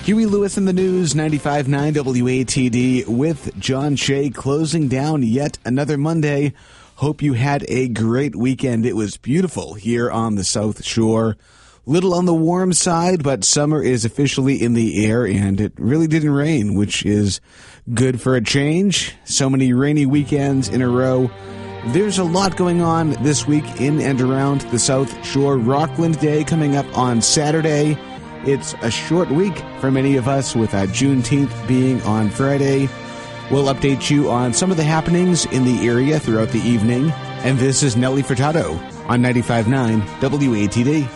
Huey Lewis in the News, 95.9 WATD with John Shea, closing down yet another Monday. Hope you had a great weekend. It was beautiful here on the South Shore. Little on the warm side, but summer is officially in the air, and it really didn't rain, which is good for a change. So many rainy weekends in a row. There's a lot going on this week in and around the South Shore. Rockland Day coming up on Saturday. It's a short week for many of us, with Juneteenth being on Friday. We'll update you on some of the happenings in the area throughout the evening. And this is Nelly Furtado on 95.9 WATD.